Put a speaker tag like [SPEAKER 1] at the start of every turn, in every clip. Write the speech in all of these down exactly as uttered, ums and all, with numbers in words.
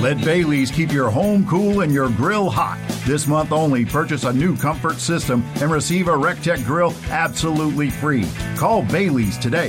[SPEAKER 1] Let Bailey's keep your home cool and your grill hot. This month only, purchase a new comfort system and receive a RecTech grill absolutely free. Call Bailey's today.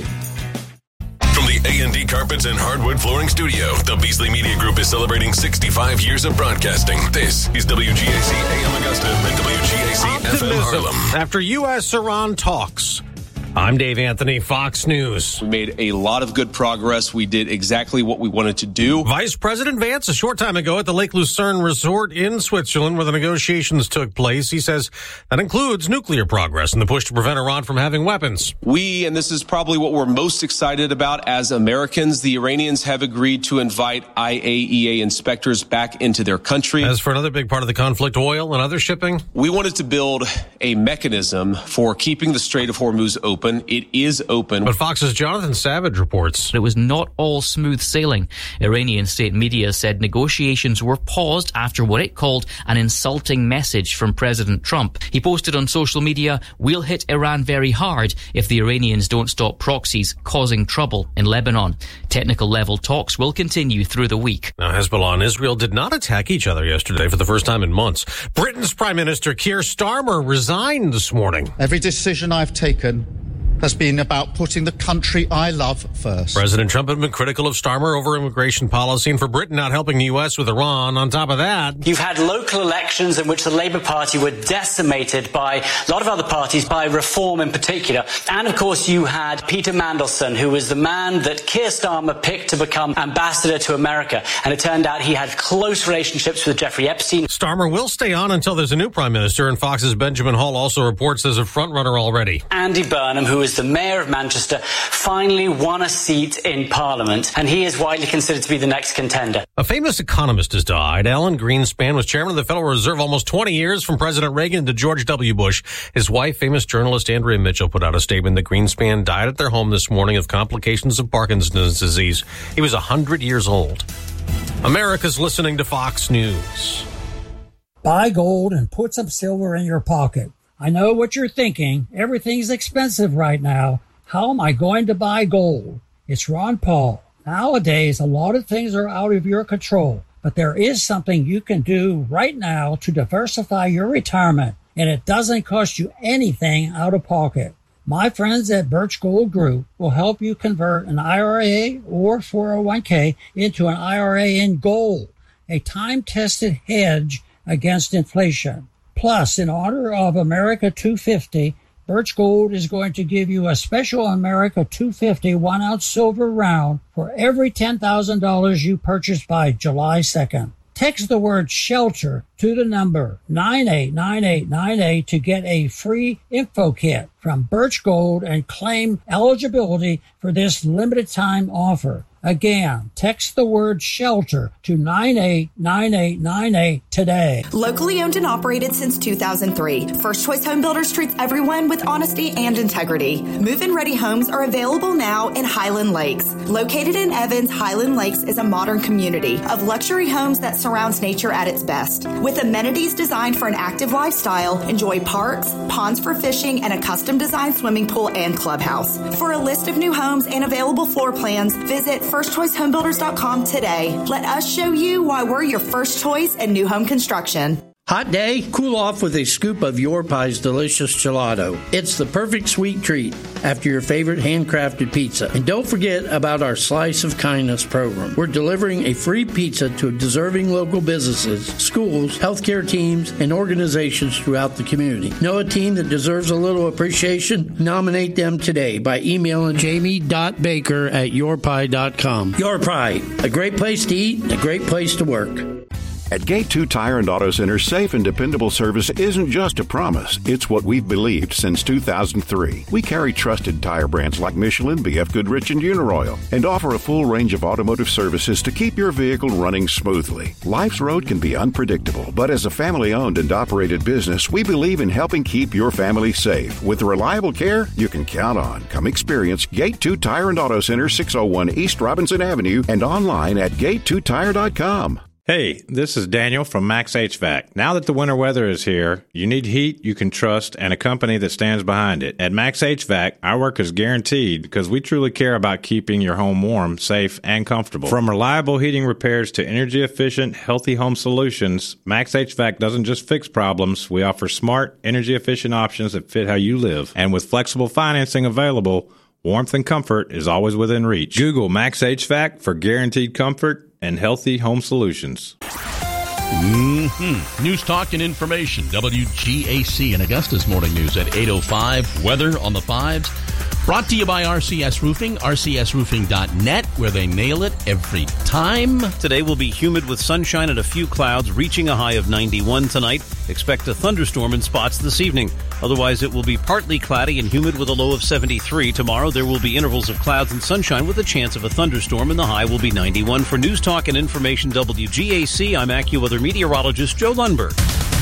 [SPEAKER 2] From the A and D Carpets and Hardwood Flooring Studio, the Beasley Media Group is celebrating sixty-five years of broadcasting. This is W G A C A M Augusta and W G A C F M Harlem.
[SPEAKER 3] After U S Iran talks, I'm Dave Anthony, Fox News.
[SPEAKER 4] We made a lot of good progress. We did exactly what we wanted to do.
[SPEAKER 3] Vice President Vance, a short time ago at the Lake Lucerne Resort in Switzerland where the negotiations took place, he says that includes nuclear progress and the push to prevent Iran from having weapons.
[SPEAKER 4] We, and this is probably what we're most excited about as Americans, the Iranians have agreed to invite I A E A inspectors back into their country.
[SPEAKER 3] As for another big part of the conflict, oil and other shipping?
[SPEAKER 4] We wanted to build a mechanism for keeping the Strait of Hormuz open. It is open.
[SPEAKER 3] But Fox's Jonathan Savage reports
[SPEAKER 5] it was not all smooth sailing. Iranian state media said negotiations were paused after what it called an insulting message from President Trump. He posted on social media, "We'll hit Iran very hard if the Iranians don't stop proxies causing trouble in Lebanon." Technical level talks will continue through the week.
[SPEAKER 3] Now, Hezbollah and Israel did not attack each other yesterday for the first time in months. Britain's Prime Minister Keir Starmer resigned this morning.
[SPEAKER 6] Every decision I've taken has been about putting the country I love first.
[SPEAKER 3] President Trump had been critical of Starmer over immigration policy and for Britain not helping the U S with Iran. On top of that,
[SPEAKER 7] you've had local elections in which the Labour Party were decimated by a lot of other parties, by Reform in particular. And of course, you had Peter Mandelson, who was the man that Keir Starmer picked to become ambassador to America. And it turned out he had close relationships with Jeffrey Epstein.
[SPEAKER 3] Starmer will stay on until there's a new prime minister, and Fox's Benjamin Hall also reports there's a frontrunner already.
[SPEAKER 7] Andy Burnham, who is the mayor of Manchester, finally won a seat in Parliament, and he is widely considered to be the next contender.
[SPEAKER 3] A famous economist has died. Alan Greenspan was chairman of the Federal Reserve almost twenty years, from President Reagan to George W. Bush. His wife, famous journalist Andrea Mitchell, put out a statement that Greenspan died at their home this morning of complications of Parkinson's disease. He was one hundred years old. America's listening to Fox News.
[SPEAKER 8] Buy gold and put some silver in your pocket. I know what you're thinking. Everything's expensive right now. How am I going to buy gold? It's Ron Paul. Nowadays, a lot of things are out of your control, but there is something you can do right now to diversify your retirement, and it doesn't cost you anything out of pocket. My friends at Birch Gold Group will help you convert an I R A or four oh one k into an I R A in gold, a time-tested hedge against inflation. Plus, in honor of America two fifty, Birch Gold is going to give you a special America two fifty one-ounce silver round for every ten thousand dollars you purchase by July second. Text the word SHELTER to the number nine eight nine eight nine eight to get a free info kit from Birch Gold and claim eligibility for this limited time offer. Again, text the word SHELTER to nine eight nine eight nine eight today.
[SPEAKER 9] Locally owned and operated since two thousand three, First Choice Home Builders treats everyone with honesty and integrity. Move-in ready homes are available now in Highland Lakes. Located in Evans, Highland Lakes is a modern community of luxury homes that surrounds nature at its best. With amenities designed for an active lifestyle, enjoy parks, ponds for fishing, and a custom-designed swimming pool and clubhouse. For a list of new homes and available floor plans, visit first choice home builders dot com today. Let us show you why we're your first choice in new home construction.
[SPEAKER 10] Hot day? Cool off with a scoop of Your Pie's delicious gelato. It's the perfect sweet treat after your favorite handcrafted pizza. And don't forget about our Slice of Kindness program. We're delivering a free pizza to deserving local businesses, schools, healthcare teams, and organizations throughout the community. Know a team that deserves a little appreciation? Nominate them today by emailing jamie dot baker at your pie dot com. Your Pie, a great place to eat and a great place to work.
[SPEAKER 11] At Gate two Tire and Auto Center, safe and dependable service isn't just a promise. It's what we've believed since two thousand three. We carry trusted tire brands like Michelin, B F Goodrich, and Uniroyal, and offer a full range of automotive services to keep your vehicle running smoothly. Life's road can be unpredictable, but as a family-owned and operated business, we believe in helping keep your family safe with the reliable care you can count on. Come experience Gate two Tire and Auto Center, six oh one East Robinson Avenue, and online at gate two tire dot com.
[SPEAKER 12] Hey, this is Daniel from Max H V A C. Now that the winter weather is here, you need heat you can trust and a company that stands behind it. At Max H V A C, our work is guaranteed because we truly care about keeping your home warm, safe, and comfortable. From reliable heating repairs to energy-efficient, healthy home solutions, Max H V A C doesn't just fix problems. We offer smart, energy-efficient options that fit how you live. And with flexible financing available, warmth and comfort is always within reach. Google Max H V A C for guaranteed comfort and healthy home solutions.
[SPEAKER 13] Mm-hmm. News, talk, and information. W G A C in Augusta's Morning News at eight oh five. Weather on the fives. Brought to you by R C S Roofing, R C S roofing dot net, where they nail it every time.
[SPEAKER 14] Today will be humid with sunshine and a few clouds, reaching a high of ninety-one tonight. Expect a thunderstorm in spots this evening. Otherwise, it will be partly cloudy and humid with a low of seventy-three. Tomorrow, there will be intervals of clouds and sunshine with a chance of a thunderstorm, and the high will be ninety-one. For News, Talk, and Information W G A C, I'm AccuWeather meteorologist Joe Lundberg.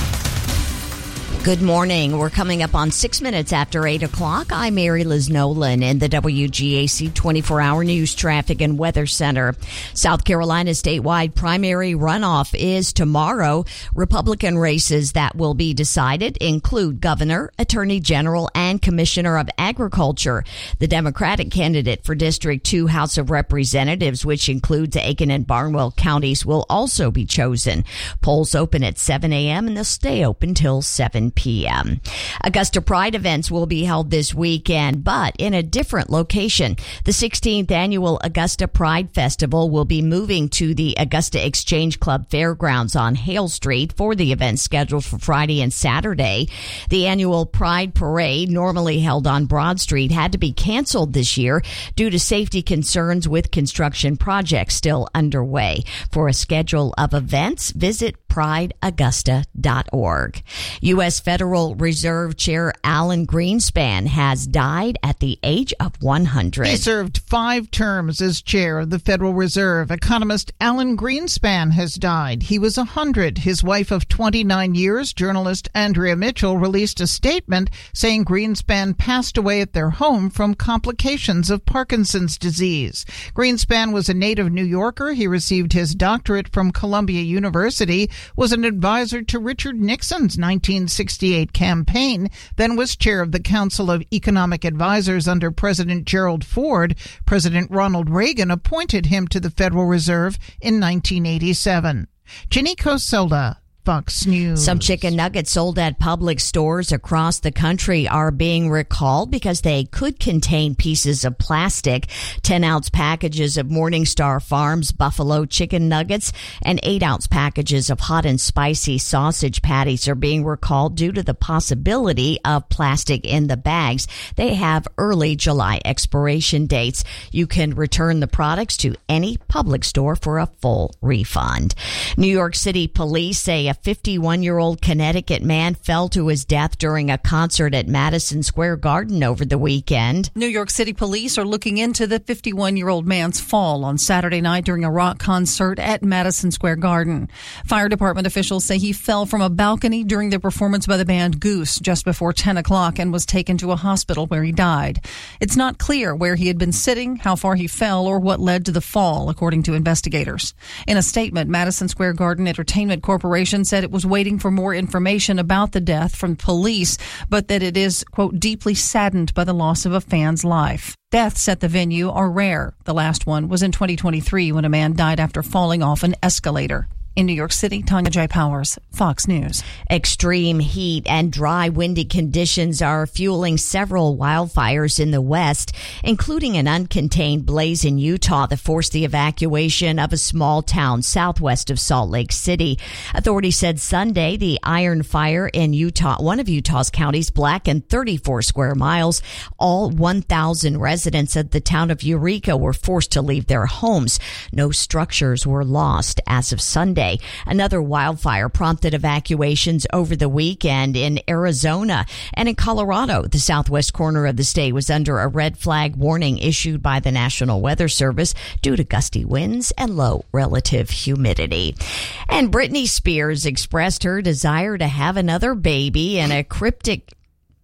[SPEAKER 15] Good morning. We're coming up on six minutes after eight o'clock. I'm Mary Liz Nolan in the W G A C twenty-four hour News, Traffic, and Weather Center. South Carolina statewide primary runoff is tomorrow. Republican races that will be decided include governor, attorney general, and commissioner of agriculture. The Democratic candidate for District two House of Representatives, which includes Aiken and Barnwell counties, will also be chosen. Polls open at seven a.m. and they'll stay open till seven p.m. Augusta Pride events will be held this weekend, but in a different location. The sixteenth annual Augusta Pride Festival will be moving to the Augusta Exchange Club Fairgrounds on Hale Street for the event scheduled for Friday and Saturday. The annual Pride Parade, normally held on Broad Street, had to be canceled this year due to safety concerns with construction projects still underway. For a schedule of events, visit pride augusta dot org. U S Federal Reserve Chair Alan Greenspan has died at the age of one hundred.
[SPEAKER 16] He served five terms as chair of the Federal Reserve. Economist Alan Greenspan has died. He was one hundred. His wife of twenty-nine years, journalist Andrea Mitchell, released a statement saying Greenspan passed away at their home from complications of Parkinson's disease. Greenspan was a native New Yorker. He received his doctorate from Columbia University, was an advisor to Richard Nixon's nineteen sixty-eight campaign, then was chair of the Council of Economic Advisors under President Gerald Ford. President Ronald Reagan appointed him to the Federal Reserve in nineteen eighty-seven. Janico Sola, Fox News.
[SPEAKER 15] Some chicken nuggets sold at public stores across the country are being recalled because they could contain pieces of plastic. ten-ounce packages of Morningstar Farms buffalo chicken nuggets and eight-ounce packages of hot and spicy sausage patties are being recalled due to the possibility of plastic in the bags. They have early July expiration dates. You can return the products to any public store for a full refund. New York City police say a fifty-one-year-old Connecticut man fell to his death during a concert at Madison Square Garden over the weekend.
[SPEAKER 17] New York City police are looking into the fifty-one-year-old man's fall on Saturday night during a rock concert at Madison Square Garden. Fire department officials say he fell from a balcony during the performance by the band Goose just before ten o'clock and was taken to a hospital where he died. It's not clear where he had been sitting, how far he fell, or what led to the fall, according to investigators. In a statement, Madison Square Garden Entertainment Corporation said it was waiting for more information about the death from police, but that it is, quote, deeply saddened by the loss of a fan's life. Deaths at the venue are rare. The last one was in twenty twenty-three when a man died after falling off an escalator. In New York City, Tanya J. Powers, Fox News.
[SPEAKER 15] Extreme heat and dry, windy conditions are fueling several wildfires in the west, including an uncontained blaze in Utah that forced the evacuation of a small town southwest of Salt Lake City. Authorities said Sunday the Iron Fire in Utah, one of Utah's counties, blackened thirty-four square miles. All one thousand residents of the town of Eureka were forced to leave their homes. No structures were lost as of Sunday. Another wildfire prompted evacuations over the weekend in Arizona and in Colorado. The southwest corner of the state was under a red flag warning issued by the National Weather Service due to gusty winds and low relative humidity. And Britney Spears expressed her desire to have another baby in a cryptic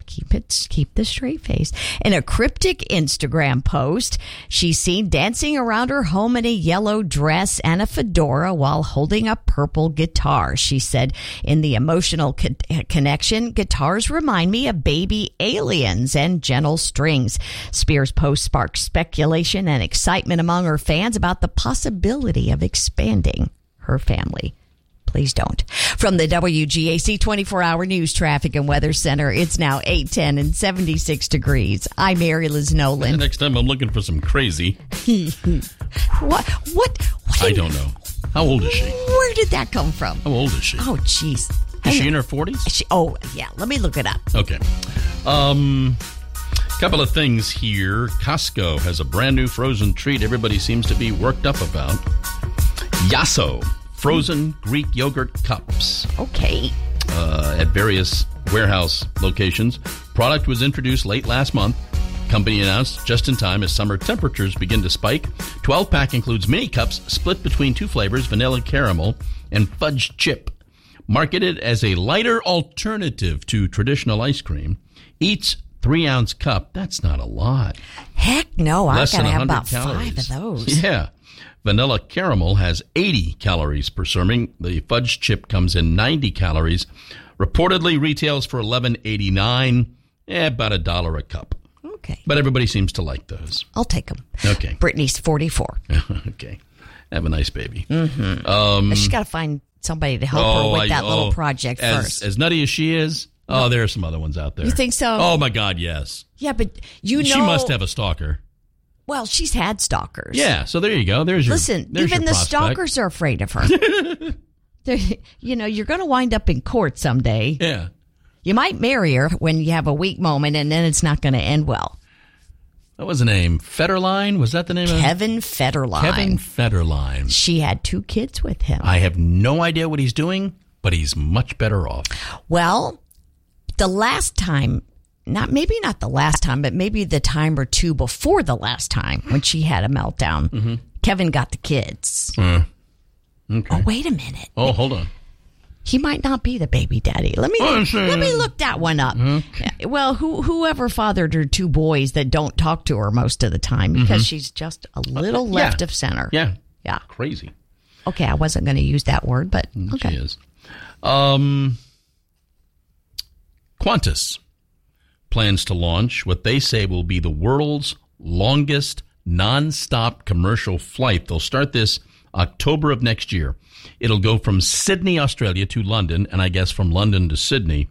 [SPEAKER 15] Keep it, keep the straight face. In a cryptic Instagram post, she's seen dancing around her home in a yellow dress and a fedora while holding a purple guitar. She said, in the emotional co- connection, guitars remind me of baby aliens and gentle strings. Spears' post sparked speculation and excitement among her fans about the possibility of expanding her family. Please don't. From the W G A C twenty-four hour News, Traffic, and Weather Center, it's now eight ten and seventy-six degrees. I'm Mary Liz Nolan.
[SPEAKER 13] Next time I'm looking for some crazy.
[SPEAKER 15] What? What? what
[SPEAKER 13] I don't know. How old is she?
[SPEAKER 15] Where did that come from?
[SPEAKER 13] How old is she?
[SPEAKER 15] Oh, jeez.
[SPEAKER 13] Is she in her forties?
[SPEAKER 15] She, oh, yeah. Let me look it up.
[SPEAKER 13] Okay. Um, couple of things here. Costco has a brand new frozen treat everybody seems to be worked up about. Yasso. Frozen Greek yogurt cups.
[SPEAKER 15] Okay.
[SPEAKER 13] Uh, at various warehouse locations. Product was introduced late last month. Company announced just in time as summer temperatures begin to spike. twelve pack includes mini cups split between two flavors, vanilla caramel and fudge chip. Marketed as a lighter alternative to traditional ice cream. Each three ounce cup. That's not a lot.
[SPEAKER 15] Heck no. I
[SPEAKER 13] Less
[SPEAKER 15] gotta
[SPEAKER 13] than
[SPEAKER 15] have about
[SPEAKER 13] calories.
[SPEAKER 15] five of those.
[SPEAKER 13] Yeah. Vanilla caramel has eighty calories per serving. The fudge chip comes in ninety calories. Reportedly retails for eleven eighty-nine, eh, about a dollar a cup.
[SPEAKER 15] Okay.
[SPEAKER 13] But everybody seems to like those.
[SPEAKER 15] I'll take them.
[SPEAKER 13] Okay.
[SPEAKER 15] Brittany's forty-four.
[SPEAKER 13] Okay. Have a nice baby.
[SPEAKER 15] Mm-hmm.
[SPEAKER 13] Um,
[SPEAKER 15] She's got to find somebody to help
[SPEAKER 13] oh,
[SPEAKER 15] her with
[SPEAKER 13] I,
[SPEAKER 15] that
[SPEAKER 13] oh,
[SPEAKER 15] little project
[SPEAKER 13] as,
[SPEAKER 15] first.
[SPEAKER 13] As nutty as she is, oh, no. There are some other ones out there.
[SPEAKER 15] You think so?
[SPEAKER 13] Oh, my God, yes.
[SPEAKER 15] Yeah, but you know...
[SPEAKER 13] She must have a stalker.
[SPEAKER 15] Well, she's had stalkers.
[SPEAKER 13] Yeah, so there you go. There's your
[SPEAKER 15] Listen,
[SPEAKER 13] there's
[SPEAKER 15] even
[SPEAKER 13] your
[SPEAKER 15] the
[SPEAKER 13] prospect.
[SPEAKER 15] stalkers are afraid of her. You know, you're going to wind up in court someday.
[SPEAKER 13] Yeah.
[SPEAKER 15] You might marry her when you have a weak moment, and then it's not going to end well.
[SPEAKER 13] What was the name? Federline? Was that the name
[SPEAKER 15] Kevin
[SPEAKER 13] of
[SPEAKER 15] Federline.
[SPEAKER 13] Kevin Federline.
[SPEAKER 15] She had two kids with him.
[SPEAKER 13] I have no idea what he's doing, but he's much better off.
[SPEAKER 15] Well, the last time... Not maybe not the last time, but maybe the time or two before the last time when she had a meltdown. Mm-hmm. Kevin got the kids.
[SPEAKER 13] Uh, okay.
[SPEAKER 15] Oh, wait a minute.
[SPEAKER 13] Oh, hold on.
[SPEAKER 15] He might not be the baby daddy. Let me
[SPEAKER 13] oh,
[SPEAKER 15] let me look that one up. Okay. Well, who whoever fathered her two boys that don't talk to her most of the time because mm-hmm. she's just a little uh, left
[SPEAKER 13] yeah.
[SPEAKER 15] of center.
[SPEAKER 13] Yeah,
[SPEAKER 15] yeah,
[SPEAKER 13] crazy.
[SPEAKER 15] Okay, I wasn't going to use that word, but okay.
[SPEAKER 13] She is. Um, Qantas plans to launch what they say will be the world's longest non-stop commercial flight. They'll start this October of next year. It'll go from Sydney, Australia to London, and I guess from London to Sydney.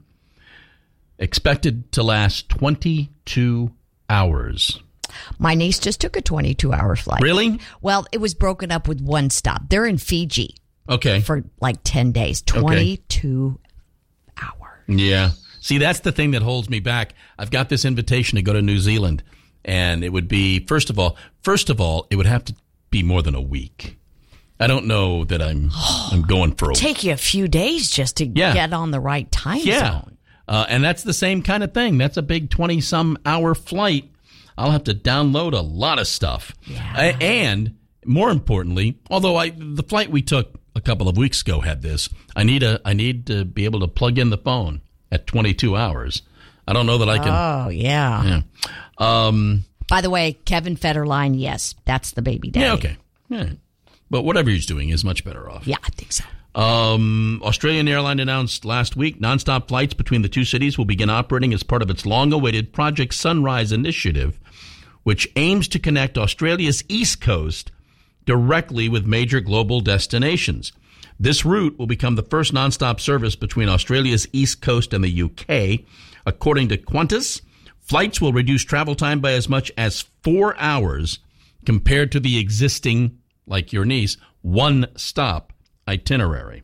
[SPEAKER 13] Expected to last twenty-two hours.
[SPEAKER 15] My niece just took a twenty-two hour flight.
[SPEAKER 13] Really?
[SPEAKER 15] Well, it was broken up with one stop. They're in Fiji.
[SPEAKER 13] Okay.
[SPEAKER 15] For like ten days. twenty-two okay. hours.
[SPEAKER 13] Yeah. See, that's the thing that holds me back. I've got this invitation to go to New Zealand, and it would be, first of all, first of all, it would have to be more than a week. I don't know that I'm I'm going for a week.
[SPEAKER 15] Take you a few days just to yeah. get on the right time
[SPEAKER 13] yeah.
[SPEAKER 15] zone.
[SPEAKER 13] Uh, and that's the same kind of thing. That's a big twenty-some hour flight. I'll have to download a lot of stuff.
[SPEAKER 15] Yeah.
[SPEAKER 13] I, and more importantly, although I the flight we took a couple of weeks ago had this, I need a I need to be able to plug in the phone at twenty-two hours. I don't know that I can.
[SPEAKER 15] Oh, yeah.
[SPEAKER 13] yeah. Um,
[SPEAKER 15] By the way, Kevin Federline, yes, that's the baby daddy.
[SPEAKER 13] Yeah, okay. Yeah. But whatever he's doing is much better off.
[SPEAKER 15] Yeah, I think so.
[SPEAKER 13] Um, Australian Airlines announced last week nonstop flights between the two cities will begin operating as part of its long-awaited Project Sunrise initiative, which aims to connect Australia's east coast directly with major global destinations. This route will become the first nonstop service between Australia's east coast and the U K. According to Qantas, flights will reduce travel time by as much as four hours compared to the existing, like your niece, one-stop itinerary.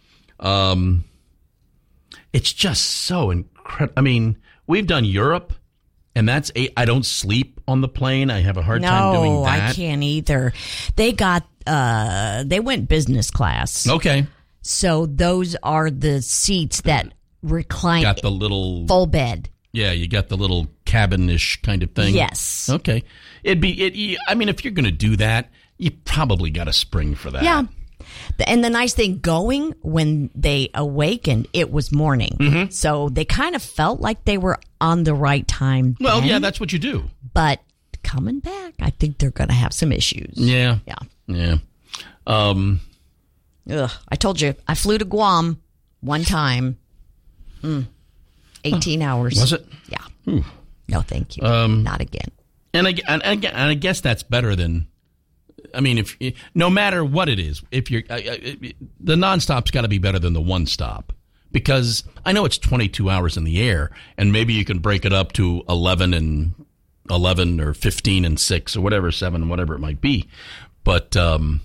[SPEAKER 13] Um, it's just so incredible. I mean, we've done Europe, and that's a, I don't sleep on the plane. I have a hard
[SPEAKER 15] no,
[SPEAKER 13] time doing that.
[SPEAKER 15] No, I can't either. They got, uh, they went business class.
[SPEAKER 13] Okay.
[SPEAKER 15] So those are the seats that recline.
[SPEAKER 13] Got the little
[SPEAKER 15] full bed.
[SPEAKER 13] Yeah, you got the little cabin-ish kind of thing.
[SPEAKER 15] Yes.
[SPEAKER 13] Okay. It'd be, it, I mean, if you're going to do that, you probably got a spring for that.
[SPEAKER 15] Yeah. And the nice thing, going when they awakened, it was morning.
[SPEAKER 13] Mm-hmm.
[SPEAKER 15] So they kind of felt like they were on the right time.
[SPEAKER 13] Well,
[SPEAKER 15] then.
[SPEAKER 13] yeah, that's what you do.
[SPEAKER 15] But coming back, I think they're going to have some issues.
[SPEAKER 13] Yeah.
[SPEAKER 15] Yeah.
[SPEAKER 13] Yeah. Um,
[SPEAKER 15] Ugh, I told you, I flew to Guam one time. Mm, eighteen oh, hours.
[SPEAKER 13] Was it?
[SPEAKER 15] Yeah.
[SPEAKER 13] Ooh.
[SPEAKER 15] No, thank you.
[SPEAKER 13] Um,
[SPEAKER 15] Not again.
[SPEAKER 13] And I, and, I, and I guess that's better than, I mean, if no matter what it is, if you're, uh, the nonstop's got to be better than the one stop. Because I know it's twenty-two hours in the air, and maybe you can break it up to eleven and eleven or fifteen and six or whatever, seven, whatever it might be. But, um,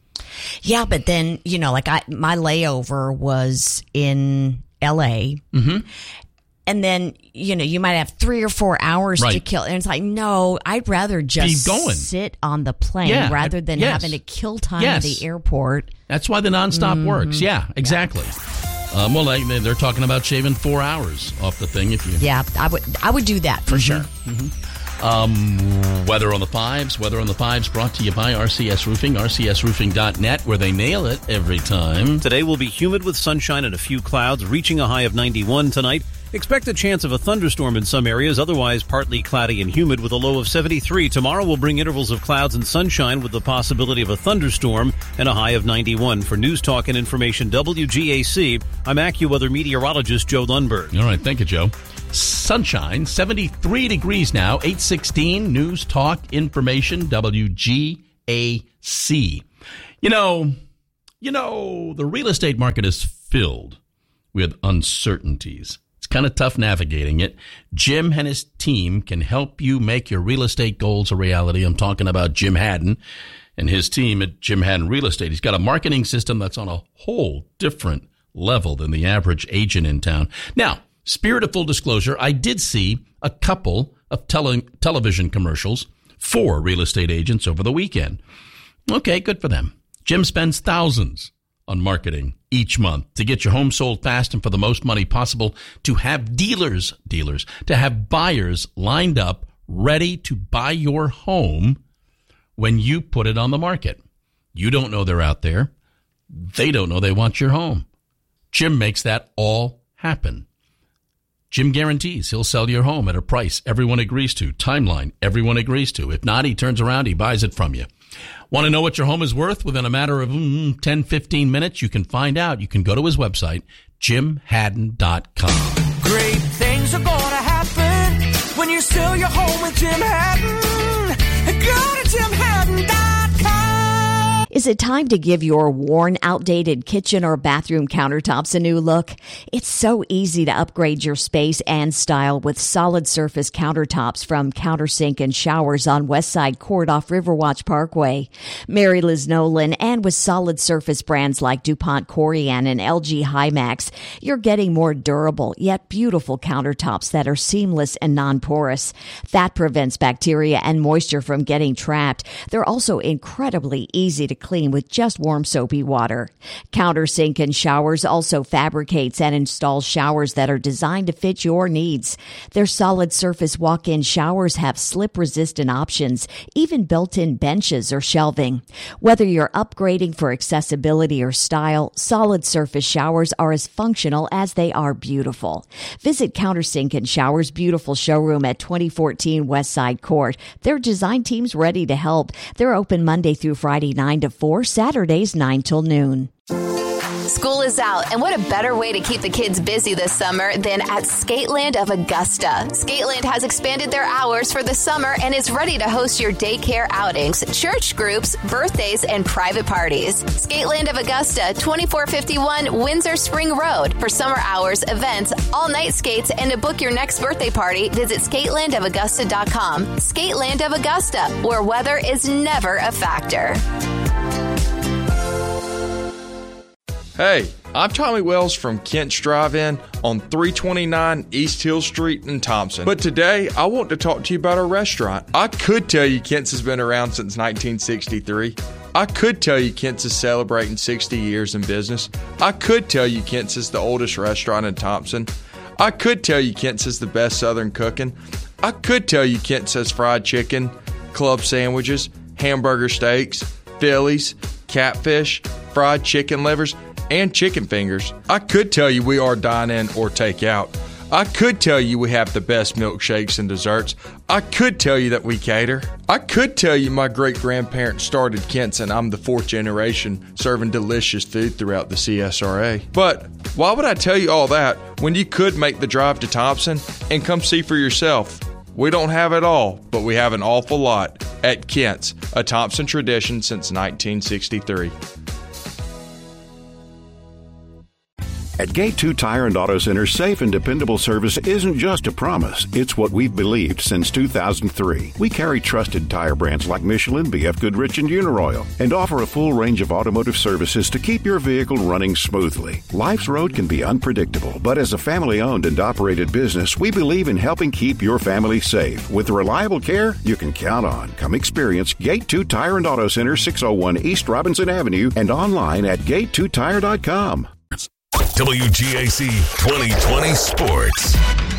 [SPEAKER 15] yeah, but then, you know, like I, my layover was in L A.
[SPEAKER 13] Mm-hmm.
[SPEAKER 15] And then, you know, you might have three or four hours
[SPEAKER 13] right.
[SPEAKER 15] to kill. And it's like, no, I'd rather just
[SPEAKER 13] Be going.
[SPEAKER 15] sit on the plane
[SPEAKER 13] yeah,
[SPEAKER 15] rather than
[SPEAKER 13] yes.
[SPEAKER 15] having to kill time
[SPEAKER 13] yes.
[SPEAKER 15] at the airport.
[SPEAKER 13] That's why the nonstop
[SPEAKER 15] mm-hmm.
[SPEAKER 13] works. Yeah, exactly. Yeah. Um, well, like, they're talking about shaving four hours off the thing. If you,
[SPEAKER 15] yeah, I would, I would do that for
[SPEAKER 13] mm-hmm.
[SPEAKER 15] sure.
[SPEAKER 13] Mm-hmm. Um, weather on the fives. Weather on the fives brought to you by R C S Roofing, R C S roofing dot net, where they nail it every time.
[SPEAKER 14] Today will be humid with sunshine and a few clouds, reaching a high of ninety-one tonight. Expect a chance of a thunderstorm in some areas, otherwise partly cloudy and humid with a low of seventy-three. Tomorrow will bring intervals of clouds and sunshine with the possibility of a thunderstorm and a high of ninety-one. For News Talk and Information W G A C, I'm AccuWeather meteorologist Joe Lundberg.
[SPEAKER 13] All right, thank you, Joe. Sunshine, seventy-three degrees now, eight sixteen, News Talk Information W G A C. You know, you know, the real estate market is filled with uncertainties. It's kind of tough navigating it. Jim and his team can help you make your real estate goals a reality. I'm talking about Jim Haddon and his team at Jim Haddon Real Estate. He's got a marketing system that's on a whole different level than the average agent in town. Now, spirit of full disclosure, I did see a couple of tele- television commercials for real estate agents over the weekend. Okay, good for them. Jim spends thousands on marketing each month to get your home sold fast and for the most money possible, to have dealers, dealers, to have buyers lined up ready to buy your home when you put it on the market. You don't know they're out there. They don't know they want your home. Jim makes that all happen. Jim guarantees he'll sell your home at a price everyone agrees to, timeline everyone agrees to. If not, he turns around, he buys it from you. Want to know what your home is worth within a matter of mm, ten, fifteen minutes? You can find out. You can go to his website, jim haddon dot com.
[SPEAKER 18] Great things are going to happen when you sell your home with Jim Haddon. Go to jim haddon dot com.
[SPEAKER 15] Is it time to give your worn, outdated kitchen or bathroom countertops a new look? It's so easy to upgrade your space and style with solid surface countertops from Countersink and Showers on Westside Court off Riverwatch Parkway. Mary Liz Nolan, and with solid surface brands like DuPont Corian and L G Hymax, you're getting more durable yet beautiful countertops that are seamless and non-porous. That prevents bacteria and moisture from getting trapped. They're also incredibly easy to clean with just warm soapy water. Countersink and Showers also fabricates and installs showers that are designed to fit your needs. Their solid surface walk-in showers have slip-resistant options, even built-in benches or shelving. Whether you're upgrading for accessibility or style, solid surface showers are as functional as they are beautiful. Visit Countersink and Showers' beautiful showroom at twenty fourteen Westside Court. Their design team's ready to help. They're open Monday through Friday, nine to four, Saturdays nine till noon.
[SPEAKER 19] School is out, and what a better way to keep the kids busy this summer than at Skateland of Augusta. Skateland has expanded their hours for the summer and is ready to host your daycare outings, church groups, birthdays, and private parties. Skateland of Augusta, twenty-four fifty-one Windsor Spring Road. For summer hours, events, all-night skates, and to book your next birthday party, visit skateland of augusta dot com. Skateland of Augusta, where weather is never a factor.
[SPEAKER 20] Hey, I'm Tommy Wells from Kent's Drive-In on three twenty-nine East Hill Street in Thompson. But today, I want to talk to you about our restaurant. I could tell you Kent's has been around since nineteen sixty-three. I could tell you Kent's is celebrating sixty years in business. I could tell you Kent's is the oldest restaurant in Thompson. I could tell you Kent's is the best Southern cooking. I could tell you Kent's has fried chicken, club sandwiches, hamburger steaks, Phillies, catfish, fried chicken livers and chicken fingers. I could tell you we are dine-in or take-out. I could tell you we have the best milkshakes and desserts. I could tell you that we cater. I could tell you my great-grandparents started Kent's and I'm the fourth generation serving delicious food throughout the C S R A. But why would I tell you all that when you could make the drive to Thompson and come see for yourself? We don't have it all, but we have an awful lot at Kent's, a Thompson tradition since nineteen sixty-three.
[SPEAKER 11] At Gate two Tire and Auto Center, safe and dependable service isn't just a promise. It's what we've believed since two thousand three. We carry trusted tire brands like Michelin, B F Goodrich, and Uniroyal, and offer a full range of automotive services to keep your vehicle running smoothly. Life's road can be unpredictable, but as a family-owned and operated business, we believe in helping keep your family safe. With reliable care you can count on. Come experience Gate two Tire and Auto Center, six oh one East Robinson Avenue, and online at gate two tire dot com.
[SPEAKER 2] W G A C twenty twenty Sports.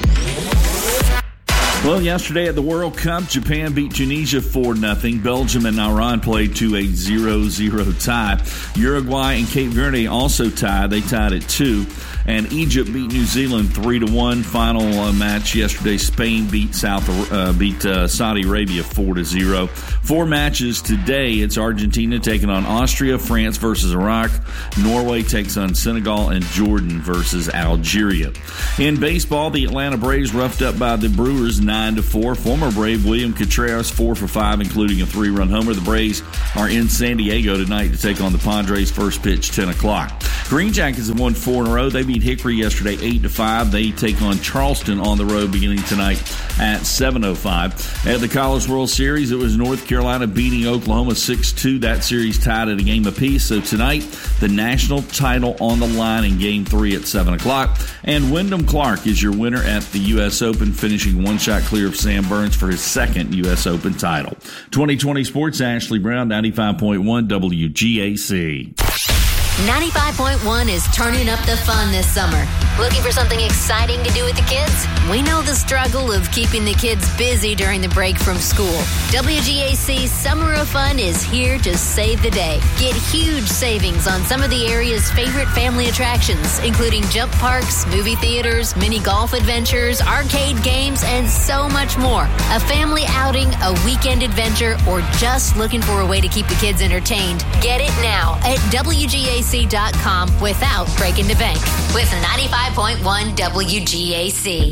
[SPEAKER 21] Well, yesterday at the World Cup, Japan beat Tunisia four nothing. Belgium and Iran played to a zero zero tie. Uruguay and Cape Verde also tied. They tied at two. And Egypt beat New Zealand three to one. Final uh, match yesterday, Spain beat South uh, beat uh, Saudi Arabia four to zero. Four matches today. It's Argentina taking on Austria, France versus Iraq, Norway takes on Senegal, and Jordan versus Algeria. In baseball, the Atlanta Braves roughed up by the Brewers nine to four. Former Brave William Contreras four for five, including a three-run homer. The Braves are in San Diego tonight to take on the Padres. First pitch ten o'clock. Green Jackets have won four in a row. They beat Hickory yesterday eight to five. They take on Charleston on the road beginning tonight at seven oh five. At the College World Series, it was North Carolina beating Oklahoma six two. That series tied at a game apiece. So tonight, the national title on the line in game three at seven o'clock. And Wyndham Clark is your winner at the U S Open, finishing one shot clear of Sam Burns for his second U S Open title. twenty twenty Sports, Ashley Brown, ninety-five point one W G A C.
[SPEAKER 22] ninety-five point one is turning up the fun this summer. Looking for something exciting to do with the kids? We know the struggle of keeping the kids busy during the break from school. W G A C Summer of Fun is here to save the day. Get huge savings on some of the area's favorite family attractions, including jump parks, movie theaters, mini golf adventures, arcade games, and so much more. A family outing, a weekend adventure, or just looking for a way to keep the kids entertained? Get it now at W G A C dot com without breaking the bank with ninety-five point one W G A C.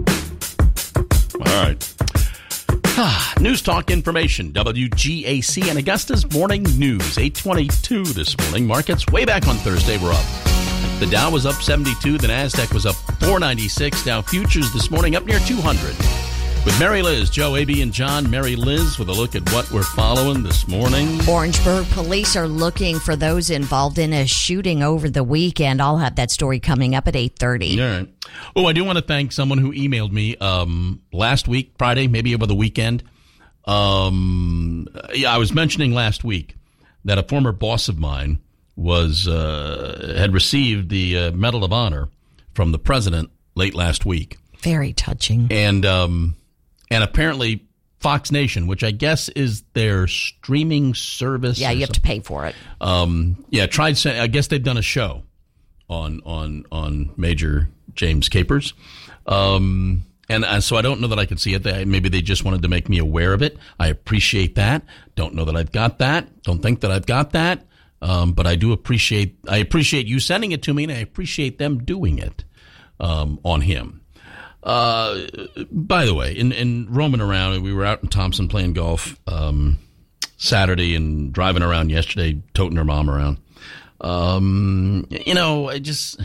[SPEAKER 13] All right. News Talk information, W G A C and Augusta's Morning News, eight twenty-two this morning. Markets way back on Thursday were up. The Dow was up seventy-two, the NASDAQ was up four ninety-six. Dow futures this morning up near two hundred. With Mary Liz, Joe, A B, and John. Mary Liz with a look at what we're following this morning.
[SPEAKER 15] Orangeburg police are looking for those involved in a shooting over the weekend. I'll have that story coming up at eight thirty.
[SPEAKER 13] All right. Oh, I do want to thank someone who emailed me um, last week, Friday, maybe over the weekend. Um, yeah, I was mentioning last week that a former boss of mine was uh, had received the uh, Medal of Honor from the president late last week.
[SPEAKER 15] Very touching.
[SPEAKER 13] And um, and apparently Fox Nation, which I guess is their streaming service.
[SPEAKER 15] Yeah, you have to pay for it.
[SPEAKER 13] Um, yeah, tried. I guess they've done a show on on on Major James Capers. Um, and uh, so I don't know that I could see it. They, maybe they just wanted to make me aware of it. I appreciate that. Don't know that I've got that. Don't think that I've got that. Um, but I do appreciate. I appreciate you sending it to me, and I appreciate them doing it um, on him. Uh, by the way, in, in roaming around, we were out in Thompson playing golf um, Saturday and driving around yesterday, toting her mom around. Um, you know, I just,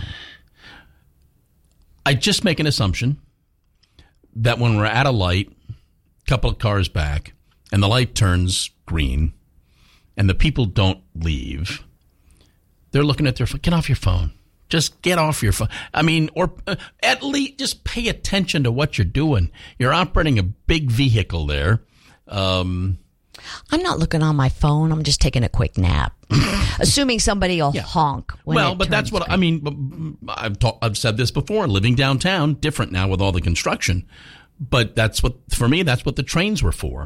[SPEAKER 13] I just make an assumption that when we're at a light, a couple of cars back, and the light turns green, and the people don't leave, they're looking at their phone. Get off your phone. Just get off your phone. I mean, or uh, at least just pay attention to what you're doing. You're operating a big vehicle there. Um,
[SPEAKER 15] I'm not looking on my phone. I'm just taking a quick nap. Assuming somebody will yeah. honk. When
[SPEAKER 13] well,
[SPEAKER 15] it
[SPEAKER 13] but that's what,
[SPEAKER 15] green.
[SPEAKER 13] I mean, I've, ta- I've said this before. Living downtown, different now with all the construction. But that's what, for me, that's what the trains were for.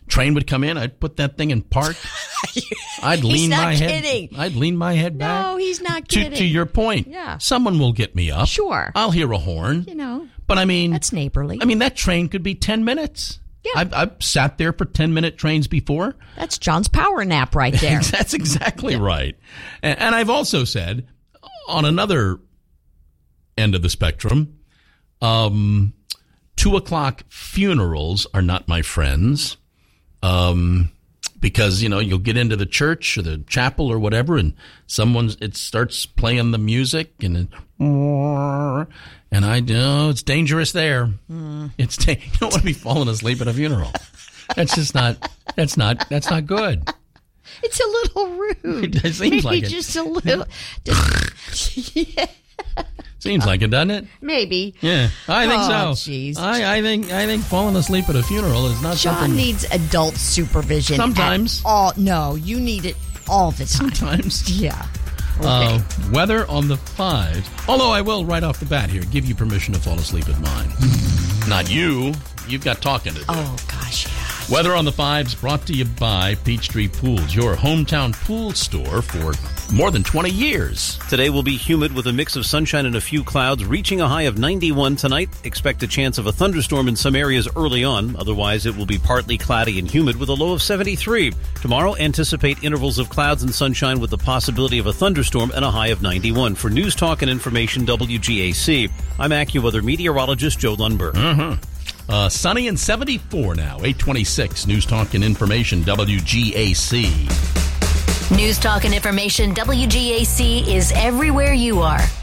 [SPEAKER 13] train would come in. I'd put that thing in park. I'd lean
[SPEAKER 15] he's not
[SPEAKER 13] my
[SPEAKER 15] kidding.
[SPEAKER 13] head. I'd lean my head back.
[SPEAKER 15] No, he's not
[SPEAKER 13] To,
[SPEAKER 15] kidding.
[SPEAKER 13] to your point,
[SPEAKER 15] Yeah.
[SPEAKER 13] someone will get me up.
[SPEAKER 15] Sure.
[SPEAKER 13] I'll hear a horn.
[SPEAKER 15] You know.
[SPEAKER 13] But I mean,
[SPEAKER 15] that's neighborly.
[SPEAKER 13] I mean, that train could be ten minutes.
[SPEAKER 15] Yeah.
[SPEAKER 13] I've, I've sat there for ten minute trains before.
[SPEAKER 15] That's John's power nap right there.
[SPEAKER 13] That's exactly right. And, and I've also said on another end of the spectrum, um, two o'clock funerals are not my friends. Um, because, you know, you'll get into the church or the chapel or whatever, and someone's, it starts playing the music, and it, and I know it's dangerous there.
[SPEAKER 15] Mm.
[SPEAKER 13] It's, da- you don't want to be falling asleep at a funeral. That's just not, that's not, that's not good.
[SPEAKER 15] It's a little rude.
[SPEAKER 13] It seems
[SPEAKER 15] Maybe
[SPEAKER 13] like it.
[SPEAKER 15] just a little. Just, yeah.
[SPEAKER 13] Seems like it, doesn't it?
[SPEAKER 15] Maybe.
[SPEAKER 13] Yeah, I think
[SPEAKER 15] Oh,
[SPEAKER 13] so.
[SPEAKER 15] jeez.
[SPEAKER 13] I, I think I think falling asleep at a funeral is not
[SPEAKER 15] John
[SPEAKER 13] something.
[SPEAKER 15] needs adult supervision.
[SPEAKER 13] Sometimes.
[SPEAKER 15] At all. No, you need it all the time.
[SPEAKER 13] Sometimes.
[SPEAKER 15] Yeah.
[SPEAKER 13] Uh, weather on the fives. Although I will, right off the bat here, give you permission to fall asleep at mine. Not you. You've got talking to do.
[SPEAKER 15] Oh, gosh, yeah.
[SPEAKER 13] Weather on the fives brought to you by Peachtree Pools, your hometown pool store for more than twenty years.
[SPEAKER 14] Today will be humid with a mix of sunshine and a few clouds, reaching a high of ninety-one tonight. Expect a chance of a thunderstorm in some areas early on. Otherwise, it will be partly cloudy and humid with a low of seventy-three. Tomorrow, anticipate intervals of clouds and sunshine with the possibility of a thunderstorm and a high of ninety-one. For News Talk and Information, W G A C, I'm AccuWeather meteorologist Joe Lundberg.
[SPEAKER 13] Uh-huh. Uh, sunny and seventy-four now, eight twenty-six. News Talk and Information, W G A C.
[SPEAKER 22] News Talk and Information W G A C is everywhere you are.